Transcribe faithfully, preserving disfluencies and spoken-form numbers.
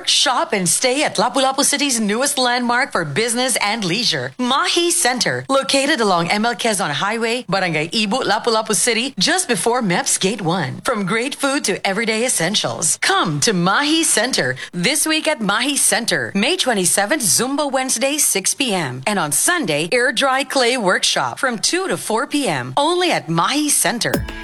work, shop, and stay at Lapu-Lapu City's newest landmark for business and leisure, Mahi Center, located along M L Quezon Highway, Barangay Ibu, Lapu-Lapu City, just before M E P S Gate one. From great food to everyday essentials, come to Mahi Center this week at Mahi Center, May twenty-seventh, Zumba Wednesday, six p.m. and on Sunday, Air Dry Clay Workshop from two to four p.m. only at Mahi Center.